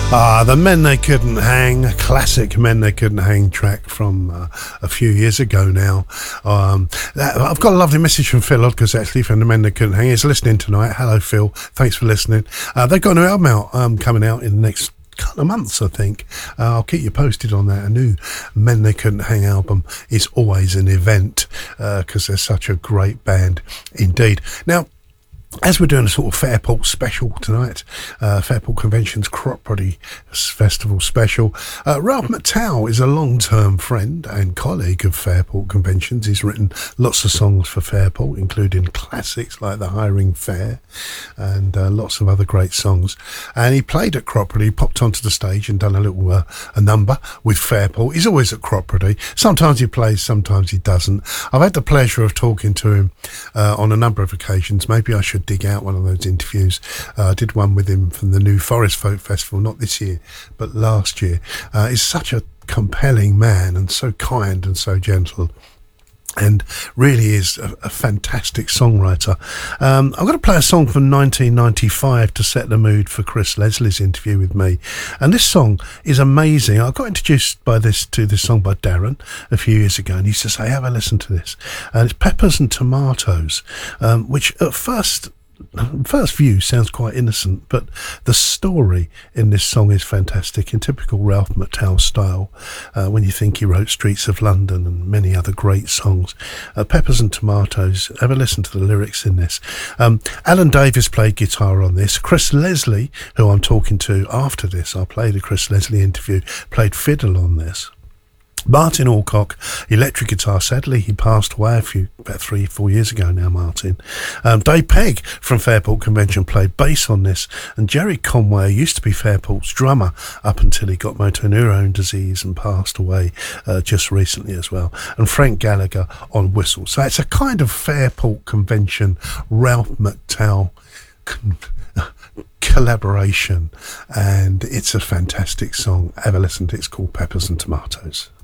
The Men They Couldn't Hang, a classic Men They Couldn't Hang track from a few years ago now. I've got a lovely message from Phil Odgers actually from the Men They Couldn't Hang. He's listening tonight. Hello Phil, thanks for listening. They've got a new album out coming out in the next couple of months, I think. I'll keep you posted on that. A new Men They Couldn't Hang album is always an event because they're such a great band indeed. Now, as we're doing a sort of Fairport special tonight, Fairport Convention's Crop Body Festival special, Ralph McTowell is a long-term friend and colleague of Fairport Conventions. He's written lots of songs for Fairport, including classics like The Hiring Fair and lots of other great songs. And he played at Crop Body, popped onto the stage and done a little a number with Fairport. He's always at Crop Body. Sometimes he plays, sometimes he doesn't. I've had the pleasure of talking to him on a number of occasions. Maybe I should dig out one of those interviews. I did one with him from the New Forest Folk Festival, not this year, but last year. He's such a compelling man and so kind and so gentle, and really is a fantastic songwriter. I'm going to play a song from 1995 to set the mood for Chris Leslie's interview with me, and this song is amazing. I got introduced to this song by Darren a few years ago, and he used to say, have a listen to this, and it's Peppers and Tomatoes, which at first view sounds quite innocent, but the story in this song is fantastic in typical Ralph McTowell style. When you think he wrote Streets of London and many other great songs, Peppers and Tomatoes, have a listen to the lyrics in this. Alan Davis played guitar on this. Chris Leslie, who I'm talking to after this, I'll play the Chris Leslie interview, played fiddle on this. Martin Alcock, electric guitar. Sadly, he passed away about 3-4 years ago now, Martin. Dave Pegg from Fairport Convention played bass on this, and Jerry Conway used to be Fairport's drummer up until he got motor neurone disease and passed away just recently as well. And Frank Gallagher on whistle. So it's a kind of Fairport Convention Ralph McTowell collaboration, and it's a fantastic song. Have a listen to it. It's called Peppers and Tomatoes.